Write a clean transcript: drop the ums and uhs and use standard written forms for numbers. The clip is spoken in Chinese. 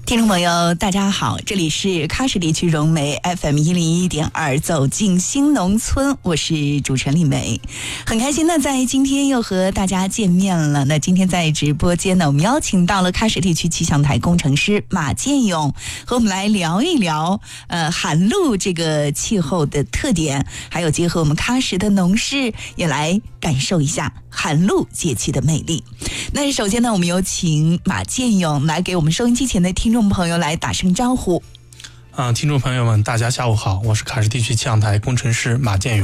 听众朋友大家好，这里是喀什地区融媒 FM101.2 走进新农村，我是主持人丽梅，很开心呢在今天又和大家见面了。那今天在直播间呢，我们邀请到了喀什地区气象台工程师马建勇，和我们来聊一聊寒露这个气候的特点，还有结合我们喀什的农事，也来感受一下寒露节气的魅力。那首先呢，我们有请马建勇来给我们收音机前的听众朋友来打声招呼。 听众朋友们大家下午好，我是喀什地区气象台工程师马建勇。